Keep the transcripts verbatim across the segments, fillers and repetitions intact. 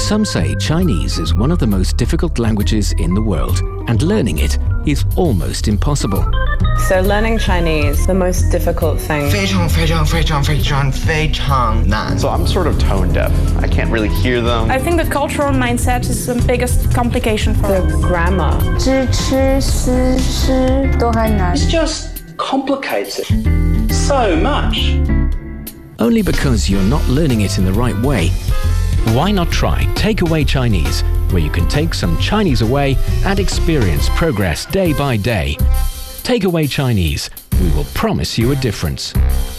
Some say Chinese is one of the most difficult languages in the world, and learning it is almost impossible. So learning Chinese, the most difficult thing. 非常非常非常非常非常难. So I'm sort of tone deaf. I can't really hear them. I think the cultural mindset is the biggest complication for the us. grammar. 知吃思诗都很难. It's just complicated so much. Only because you're not learning it in the right way. Why not try Takeaway Chinese, where you can take some Chinese away and experience progress day by day. Takeaway Chinese. We will promise you a difference.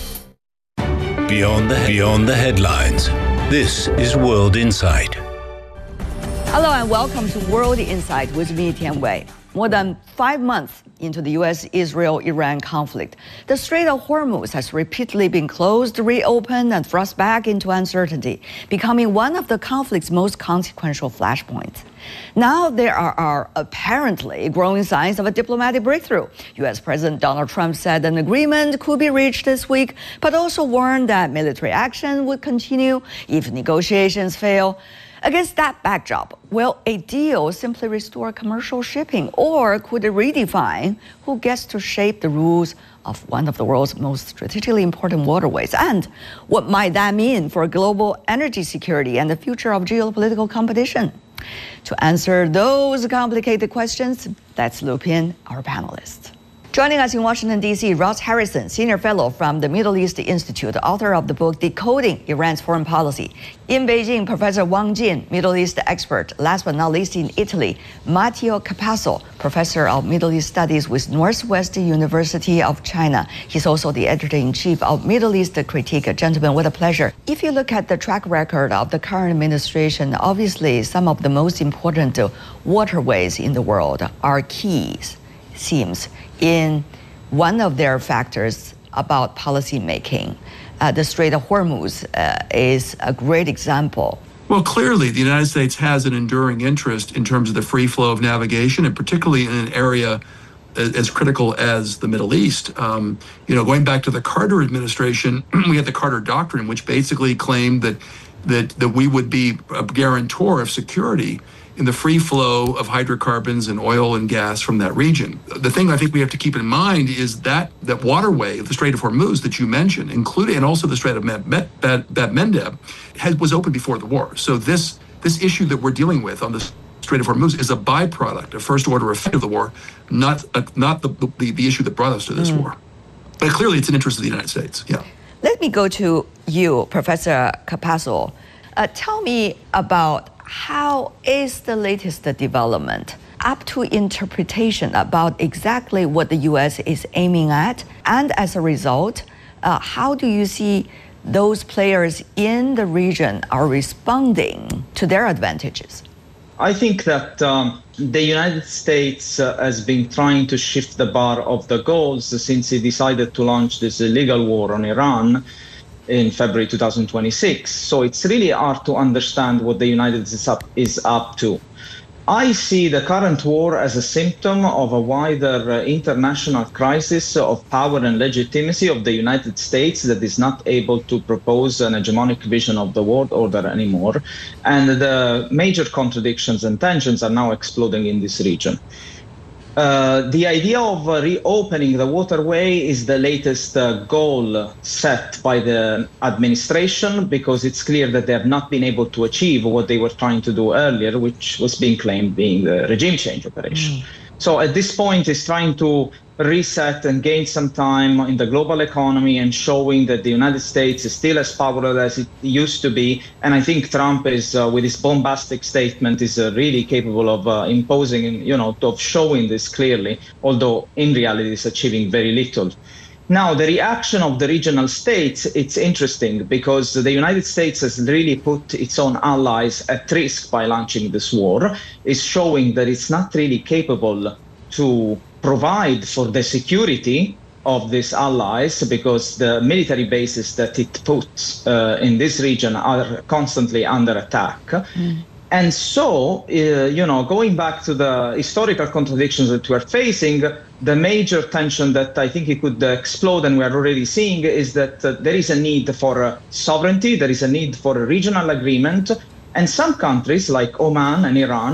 Beyond the, beyond the headlines, this is World Insight. Hello and welcome to World Insight with me, Tian Wei. More than five months into the U S Israel Iran conflict, the Strait of Hormuz has repeatedly been closed, reopened, and thrust back into uncertainty, becoming one of the conflict's most consequential flashpoints. Now there are, are apparently growing signs of a diplomatic breakthrough. U S President Donald Trump said an agreement could be reached this week, but also warned that military action would continue if negotiations fail. Against that backdrop, will a deal simply restore commercial shipping, or could it redefine who gets to shape the rules of one of the world's most strategically important waterways? And what might that mean for global energy security and the future of geopolitical competition? To answer those complicated questions, let's loop in our panelists. Joining us in Washington, D C, Ross Harrison, Senior Fellow from the Middle East Institute, author of the book Decoding Iran's Foreign Policy. In Beijing, Professor Wang Jin, Middle East expert. Last but not least, in Italy, Matteo Capasso, Professor of Middle East Studies with Northwestern University of China. He's also the Editor-in-Chief of Middle East Critique. Gentlemen, what a pleasure. If you look at the track record of the current administration, obviously some of the most important waterways in the world are keys, seems, in one of their factors about policy making. Uh, the Strait of Hormuz uh, is a great example. Well, clearly, the United States has an enduring interest in terms of the free flow of navigation, and particularly in an area as, as critical as the Middle East. Um, you know, going back to the Carter administration, we had the Carter Doctrine, which basically claimed that that that we would be a guarantor of security in the free flow of hydrocarbons and oil and gas from that region. The thing I think we have to keep in mind is that that waterway, the Strait of Hormuz that you mentioned, including and also the Strait of Bab Mendeb, has, was open before the war. So this this issue that we're dealing with on the Strait of Hormuz is a byproduct, a first order effect of the war, not a, not the, the the issue that brought us to this mm. war. But clearly, it's an interest of the United States. Yeah. Let me go to you, Professor Capasso. Uh, tell me about how is the latest development up to interpretation about exactly what the U S is aiming at? And as a result, uh, how do you see those players in the region are responding to their advantages? I think that um, the United States uh, has been trying to shift the bar of the goals since it decided to launch this illegal war on Iran in February two thousand twenty-six. So it's really hard to understand what the United States is up, is up to. I see the current war as a symptom of a wider uh, international crisis of power and legitimacy of the United States that is not able to propose an hegemonic vision of the world order anymore. And the major contradictions and tensions are now exploding in this region. Uh, the idea of uh, reopening the waterway is the latest uh, goal set by the administration, because it's clear that they have not been able to achieve what they were trying to do earlier, which was being claimed being the regime change operation. Mm. So at this point, it's trying to reset and gain some time in the global economy and showing that the United States is still as powerful as it used to be. And I think Trump is, uh, with his bombastic statement, is uh, really capable of uh, imposing, you know, of showing this clearly, although in reality is achieving very little. Now, the reaction of the regional states, it's interesting because the United States has really put its own allies at risk by launching this war, is showing that it's not really capable to provide for the security of these allies, because the military bases that it puts uh, in this region are constantly under attack. Mm. And so, uh, you know, going back to the historical contradictions that we're facing, the major tension that I think it could uh, explode, and we're already seeing, is that uh, there is a need for uh, sovereignty, there is a need for a regional agreement, And some countries like Oman and Iran